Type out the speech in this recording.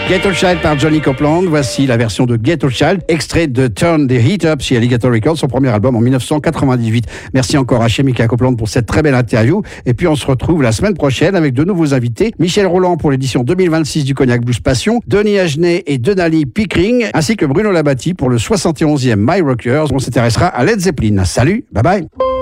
Ghetto Child par Johnny Copeland. Voici la version de Ghetto Child, extrait de Turn the Heat Up chez Alligator Records, son premier album en 1998. Merci encore à Chemica Copeland pour cette très belle interview. Et puis on se retrouve la semaine prochaine avec de nouveaux invités. Michel Roland pour l'édition 2026 du Cognac Blues Passion, Denis Agenet et Denali Pickering, ainsi que Bruno Labatti pour le 71e My Rockers. On s'intéressera à Led Zeppelin. Salut, bye bye.